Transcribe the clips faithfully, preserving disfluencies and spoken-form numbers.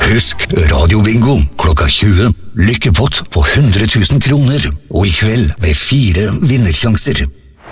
Husk radiobingo klokka tjue. Lykkepott på hundre tusen kroner. Og i kveld med fire vinnersjanser.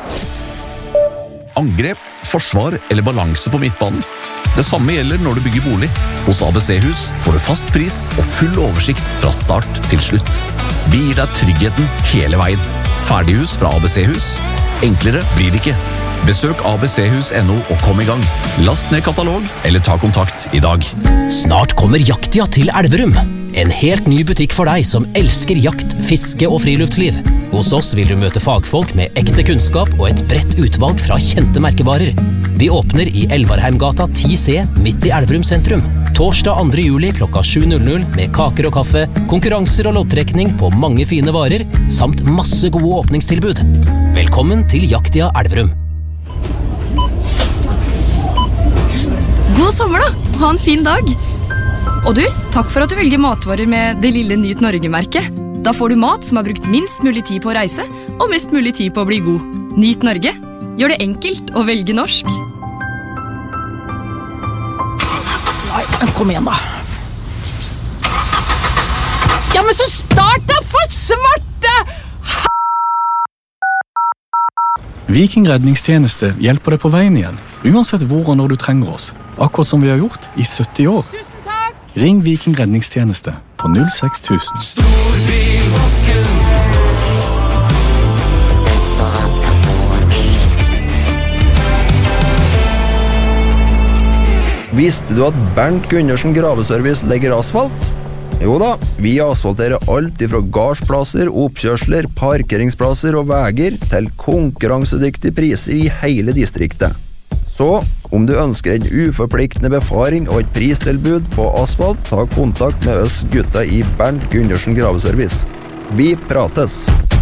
Angrep, forsvar eller balanse på midtbanen. Det samme gjelder når du bygger bolig. Hos A B C-hus får du fast pris og full oversikt fra start til slutt. Vi gir deg tryggheten hele veien. Ferdighus fra A B C-hus. Enklere blir det ikke. Besøk a b c hus punktum no og kom i gang. Last ned katalog eller ta kontakt i dag. Snart kommer Jaktia til Elverum. En helt ny butikk for deg som elsker jakt, fiske og friluftsliv. Hos oss vil du møte fagfolk med ekte kunnskap og et bredt utvalg fra kjente merkevarer. Vi åpner i Elvarheimgata ti C midt i Elverum sentrum. Torsdag andre juli klokka sju med kaker og kaffe, konkurranser og loddtrekning på mange fine varer, samt masse gode åpningstilbud. Velkommen til Jaktia Elverum. God sommer da, ha en fin dag. Og du, takk for at du velger matvarer med det lille Nyt Norge-merket. Da får du mat som har brukt minst mulig tid på å reise, og mest mulig tid på å bli god. Nyt Norge, gjør det enkelt å velge norsk. Nei, kom igjen da. Ja, men så start da for svarte! Viking redningstjeneste hjelper deg på veien igjen, uansett hvor og når du trenger oss. Akkurat som vi har gjort i sytti år. Tusen takk! Ring Viking redningstjeneste på null seks tusen. Storbilvasken. Visste du at Bernt Gundersen Graveservice legger asfalt? Jo da, vi asfalterer alt ifra gardsplasser, oppkjørsler, parkeringsplasser og veger til konkurransedyktige priser i hele distriktet. Så, om du ønsker en uforpliktende befaring og et pristilbud på asfalt, ta kontakt med oss gutta i Bernt Gundersen Graveservice. Vi prates!